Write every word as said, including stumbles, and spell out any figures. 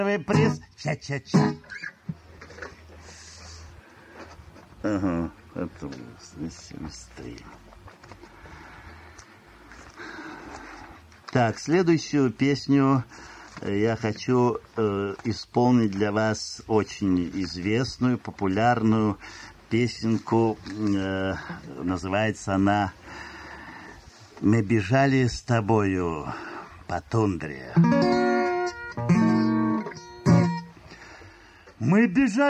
приз. Ча-ча-ча. Ага, это быстрее. Так, следующую песню я хочу э, исполнить для вас очень известную, популярную песенку. Э, называется она «Мы бежали с тобою по тундре». Мы бежали.